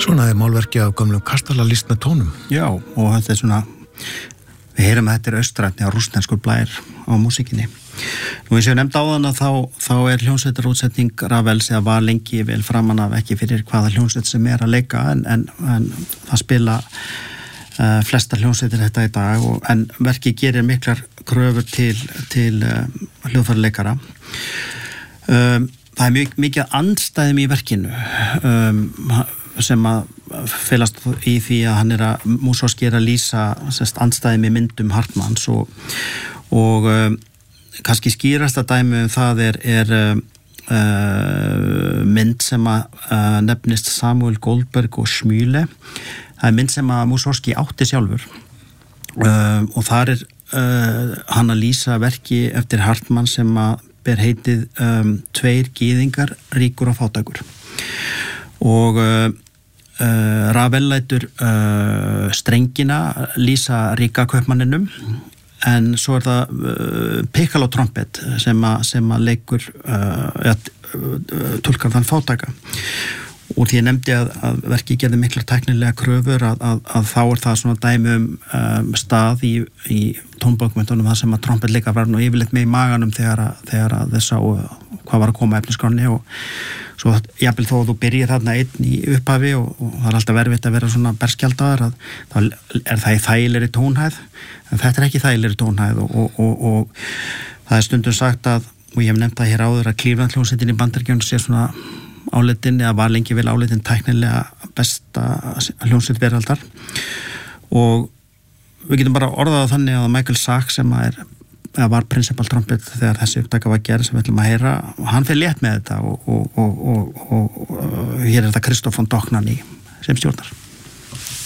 Svona er málverki af gömlum kastalalist með tónum. Já, og þetta svona, við heyrum að þetta austrænni og rússneskur blær á músíkinni. Nú eins og ég nefndi áðan að þá hljómsveitarútsetning Ravels eða var lengi vel framan af ekki fyrir hvaða hljómsveit sem að leika en það spila flestar hljómsveitir þetta í dag en verkið gerir miklar kröfur til hljóðfæraleikara. Það er mikið andstæðum í verkinu sem að felast í því að hann að Mussorgsky að lýsa andstæðum í myndum Hartmanns og kannski skýrasta dæmi það er mynd sem að nefnist Samuel Goldberg og Schmühle. Það er mynd sem að Mussorgsky átti sjálfur og þar hann að lýsa verki eftir Hartmann sem að ber heitið Tveir gyðingar, ríkur og fátækur og Ravel lætur strengina lýsa ríka kaupmanninum en svo það piccolo trompet sem að leikur túlkar þann fátæka og því ég nefndi að verkið gerði miklar tæknilega kröfur að þá það svona dæmi stað í tónbókmyndunum það sem að trompet leika var nú yfirleitt með í maganum þegar að þess að hvað var að koma efniskránni og svo jafnvel þó að þú byrjir þarna einn í upphafi og það er alltaf verfitt að vera svona berskjaldaður að þá það í þægilegri tónhæð en þetta ekki þægilegri tónhæð og það stundum sagt að og ég hef nefnt það hér áður að Cleveland hljómsveitin í Bandaríkjunum sé svona áleitin eða var lengi vel áleitin tæknilega besta hljómsveit veraldar og við getum bara orðað þannig að Michael Sachs sem var principal trumpet þegar þessi upptaka var gerð sem við ætlum að heyra og hann fer létt með þetta og hér er þetta Christoph von Dohnanyi sem stjórnar.